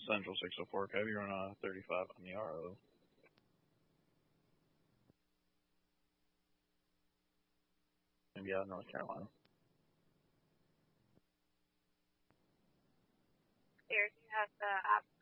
Central 604 Cove. You're on 35 on the RO. Maybe out of North Carolina. Here, you have the app